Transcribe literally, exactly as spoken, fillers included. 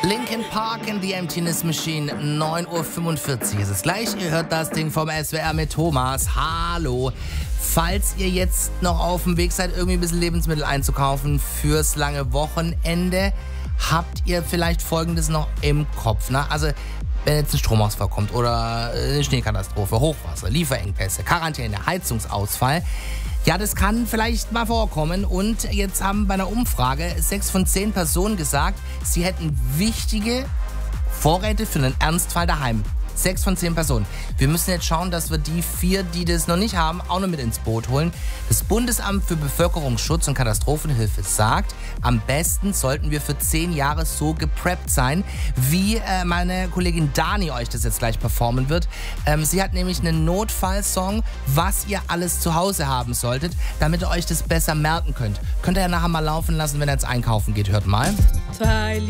Linkin Park in the Emptiness Machine, neun Uhr fünfundvierzig ist es gleich. Ihr hört das Ding vom S W R mit Thomas. Hallo. Falls ihr jetzt noch auf dem Weg seid, irgendwie ein bisschen Lebensmittel einzukaufen fürs lange Wochenende, habt ihr vielleicht Folgendes noch im Kopf. Ne? Also, wenn jetzt ein Stromausfall kommt oder eine Schneekatastrophe, Hochwasser, Lieferengpässe, Quarantäne, Heizungsausfall. Ja, das kann vielleicht mal vorkommen. Und jetzt haben bei einer Umfrage sechs von zehn Personen gesagt, sie hätten wichtige Vorräte für einen Ernstfall daheim. Sechs von zehn Personen. Wir müssen jetzt schauen, dass wir die vier, die das noch nicht haben, auch noch mit ins Boot holen. Das Bundesamt für Bevölkerungsschutz und Katastrophenhilfe sagt, am besten sollten wir für zehn Jahre so gepreppt sein, wie äh, meine Kollegin Dani euch das jetzt gleich performen wird. Ähm, sie hat nämlich einen Notfallsong, was ihr alles zu Hause haben solltet, damit ihr euch das besser merken könnt. Könnt ihr ja nachher mal laufen lassen, wenn ihr jetzt einkaufen geht. Hört mal. Zwei